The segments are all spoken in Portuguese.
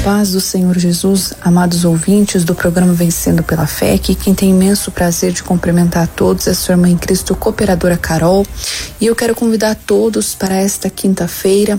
paz do Senhor Jesus, amados ouvintes do programa Vencendo pela Fé, que quem tem imenso prazer de cumprimentar a todos é sua irmã em Cristo, cooperadora Carol, e eu quero convidar todos para esta quinta-feira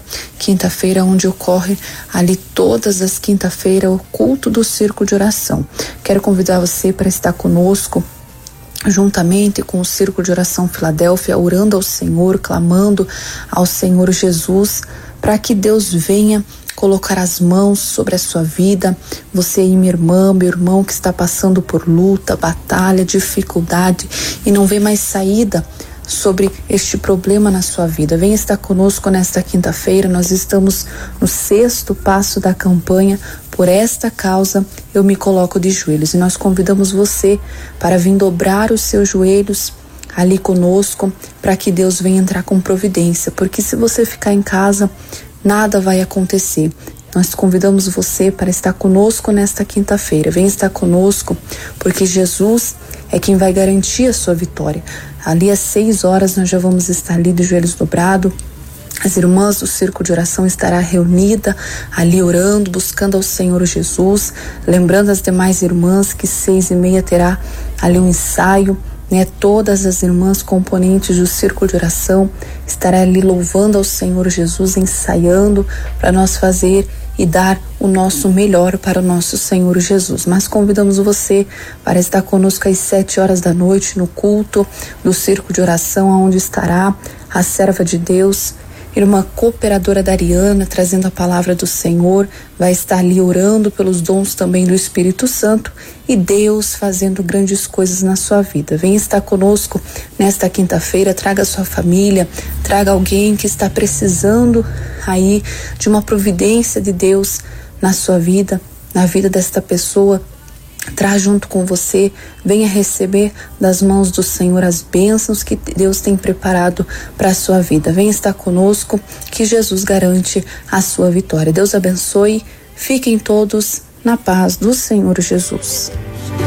onde ocorre ali todas as quinta-feiras o culto do Círculo de Oração. Quero convidar você para estar conosco juntamente com o Círculo de Oração Filadélfia, orando ao Senhor, clamando ao Senhor Jesus, para que Deus venha colocar as mãos sobre a sua vida. Você aí, minha irmã, meu irmão, que está passando por luta, batalha, dificuldade e não vê mais saída sobre este problema na sua vida. Venha estar conosco nesta quinta-feira. Nós estamos no 6º passo da campanha Por Esta Causa Eu Me Coloco de Joelhos, e nós convidamos você para vir dobrar os seus joelhos ali conosco, para que Deus venha entrar com providência, porque se você ficar em casa, nada vai acontecer. Nós convidamos você para estar conosco nesta quinta-feira. Venha estar conosco, porque Jesus é quem vai garantir a sua vitória. Ali às 6 horas nós já vamos estar ali de joelhos dobrados. As irmãs do Círculo de Oração estará reunida ali orando, buscando ao Senhor Jesus. Lembrando as demais irmãs que 6h30 terá ali um ensaio, né? Todas as irmãs componentes do Círculo de Oração estarão ali louvando ao Senhor Jesus, ensaiando para nós fazer e dar o nosso melhor para o nosso Senhor Jesus. Mas convidamos você para estar conosco às 7 horas da noite no culto do Círculo de Oração, onde estará a serva de Deus, irmã cooperadora Dariana, trazendo a palavra do Senhor, vai estar ali orando pelos dons também do Espírito Santo e Deus fazendo grandes coisas na sua vida. Venha estar conosco nesta quinta-feira, traga sua família, traga alguém que está precisando aí de uma providência de Deus na sua vida, na vida desta pessoa. Traz junto com você, venha receber das mãos do Senhor as bênçãos que Deus tem preparado para a sua vida. Venha estar conosco, que Jesus garante a sua vitória. Deus abençoe, fiquem todos na paz do Senhor Jesus.